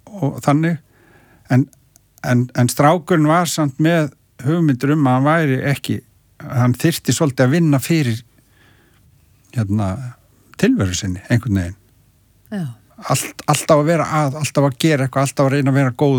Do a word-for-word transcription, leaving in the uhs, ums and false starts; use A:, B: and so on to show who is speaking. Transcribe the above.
A: og þannig en, en, en strákurinn var samt með hugmyndur um að hann væri ekki hann þyrfti svolítið að vinna fyrir hérna tilveru sinni, einhvern veginn
B: Já.
A: Allt, alltaf að vera að, alltaf að gera eitthvað alltaf að reyna að vera góð